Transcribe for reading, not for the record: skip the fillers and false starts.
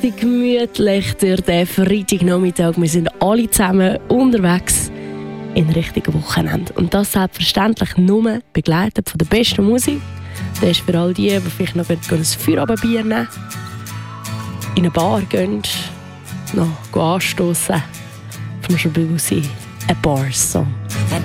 richtig gemütlich durch den Freitagnachmittag. Wir sind alle zusammen unterwegs in Richtung Wochenende. Und das selbstverständlich nur begleitet von der besten Musik. Das ist für all die vielleicht noch ein Feierabendbier nehmen, in eine Bar gehen, noch anstossen. Vom Shabuzi, ein Bar-Song.